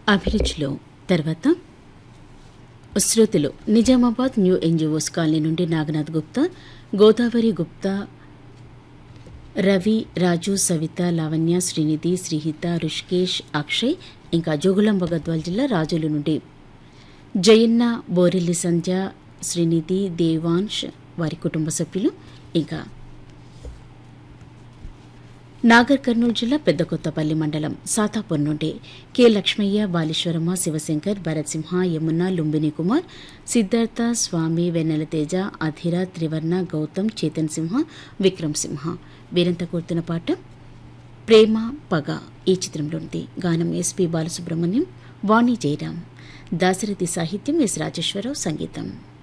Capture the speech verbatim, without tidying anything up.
అభిరుచిలో తర్వాత శ్రోతలు Nizamabad new NGOs colony నుండి నాగనాథ్ గుప్తా, గోదావరి గుప్తా, రవి, రాజు, సవిత, లావణ్య, శ్రీనిధి, శ్రీహిత, రుషికేష్, అక్షయ్, ఇంకా జోగులాంబ గద్వాల జిల్లా రాజుల నుండి జయన్న, బోరెల్లి సంధ్య, శ్రీనిధి, దేవాంశ్ వారి కుటుంబ సభ్యులు, ఇంకా నాగర్ కర్నూలు జిల్లా పెద్దకొత్తపల్లి మండలం సాతాపూర్ నుండి కె లక్ష్మయ్య, బాలీశ్వరమ్మ, శివశంకర్, భరత్సింహ, యమున, లుంబిని కుమార్, సిద్ధార్థ, స్వామి, వెన్నెల తేజ, అధిర, త్రివర్ణ, గౌతమ్, చేతన్ సింహ, విక్రమ్ సింహ వీరంతా కోరుతున్న పాట ప్రేమ పగ ఈ చిత్రంలోనిది. గానం ఎస్పి బాలసుబ్రహ్మణ్యం, వాణి జయరాం, దాశరథి సాహిత్యం, ఎస్ రాజేశ్వరరావు సంగీతం.